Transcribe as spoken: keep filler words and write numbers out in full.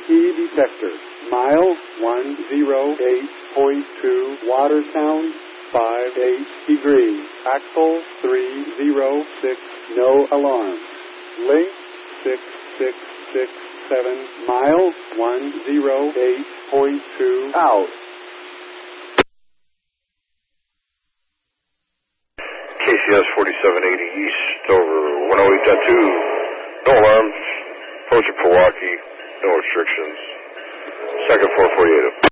key detector. Mile one oh eight point two, water sound five eight degrees. Axle three oh six, no alarm. Link six six six seven, mile one oh eight point two, out. K C S forty-seven eighty East over one oh eight point two. No alarms. Approaching Milwaukee. No restrictions. Second four forty-eight.